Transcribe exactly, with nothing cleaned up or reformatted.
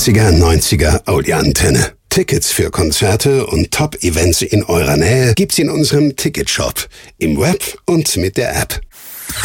achtziger neunziger Audioantenne. Tickets für Konzerte und Top-Events in eurer Nähe gibt's in unserem Ticketshop, im Web und mit der App.